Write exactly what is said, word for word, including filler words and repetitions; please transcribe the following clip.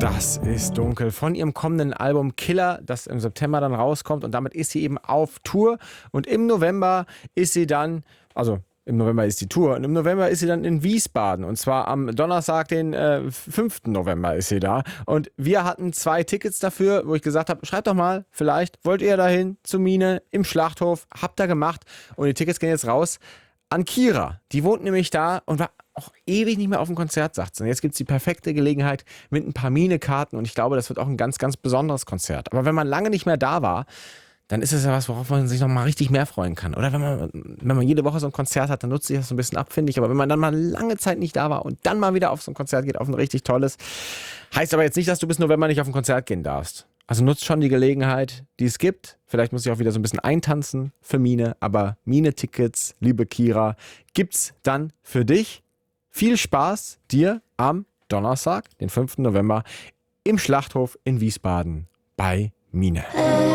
Das ist dunkel von ihrem kommenden Album Killer, das im September dann rauskommt, und damit ist sie eben auf Tour, und im November ist sie dann, also im November ist die Tour, und im November ist sie dann in Wiesbaden, und zwar am Donnerstag, den äh, fünften November ist sie da, und wir hatten zwei Tickets dafür, wo ich gesagt habe, schreibt doch mal, vielleicht wollt ihr dahin zu Mine im Schlachthof, habt ihr gemacht, und die Tickets gehen jetzt raus an Kira. Die wohnt nämlich da und war auch ewig nicht mehr auf dem Konzert, sagt sie. Und jetzt gibt es die perfekte Gelegenheit mit ein paar Mine-Karten, und ich glaube, das wird auch ein ganz, ganz besonderes Konzert. Aber wenn man lange nicht mehr da war, dann ist es ja was, worauf man sich noch mal richtig mehr freuen kann. Oder wenn man, wenn man jede Woche so ein Konzert hat, dann nutzt sich das so ein bisschen ab, finde ich. Aber wenn man dann mal lange Zeit nicht da war und dann mal wieder auf so ein Konzert geht, auf ein richtig tolles, heißt aber jetzt nicht, dass du bis November nicht auf ein Konzert gehen darfst. Also nutzt schon die Gelegenheit, die es gibt. Vielleicht muss ich auch wieder so ein bisschen eintanzen für Mine, aber Mine-Tickets, liebe Kira, gibt's dann für dich. Viel Spaß dir am Donnerstag, den fünften November, im Schlachthof in Wiesbaden bei Mine.